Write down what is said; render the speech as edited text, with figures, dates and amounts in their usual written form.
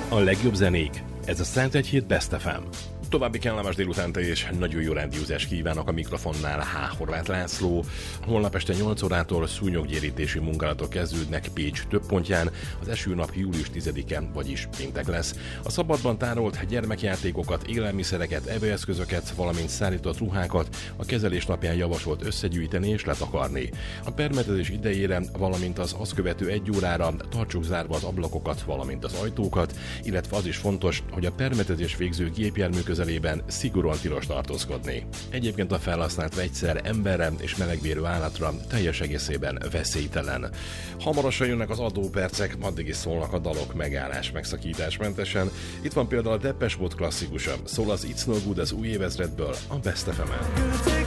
A legjobb zenék, ez a 101.7 Best FM. További kellemes délutánt és nagyon jó rádiózást kívánok a mikrofonnál H. Horváth László. Holnap este 8 órától szúnyoggyérítési munkálatok kezdődnek Pécs több pontján. Az esőnap július 10-e, vagyis péntek lesz. A szabadban tárolt gyermekjátékokat, élelmiszereket, evőeszközöket, valamint szállított ruhákat a kezelés napján javasolt összegyűjteni és letakarni. A permetezés idejére, valamint az azt követő 1 órára tartsuk zárva az ablakokat, valamint az ajtókat, illetve az is fontos, hogy a permetezés végző gépjármű közelében szigorúan tilos tartózkodni. Egyébként a felhasznált vegyszer emberre és melegvérű állatra teljes egészében veszélytelen. Hamarosan jönnek az adópercek, addig is szólnak a dalok megállás megszakításmentesen. Itt van például a Depeche Mode klasszikusa, szól az It's No Good az új évezredből, a Best FM-en.